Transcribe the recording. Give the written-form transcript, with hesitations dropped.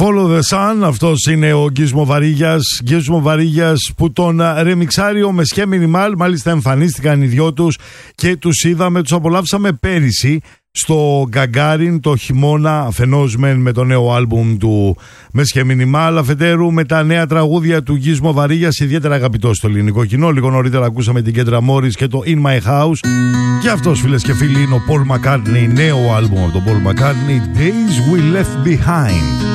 Follow the Sun, αυτός είναι ο Γκίσμο Βαρίγιας που τον ρεμιξάρει ο Μεσχέ Μινιμάλ. Μάλιστα εμφανίστηκαν οι δυο τους και τους είδαμε, τους απολαύσαμε πέρυσι στο Γκαγκάριν το χειμώνα, αφενός με το νέο άλμπουμ του Μεσχέ Μινιμάλ, αφετέρου με τα νέα τραγούδια του Γκίσμο Βαρίγιας, ιδιαίτερα αγαπητό στο ελληνικό κοινό. Λίγο νωρίτερα ακούσαμε την Κέντρα Μόρις και το In My House. Και αυτός, φίλες και φίλοι, είναι ο Paul McCartney, νέο άλμπουμ από τον Paul McCartney, Days We Left Behind.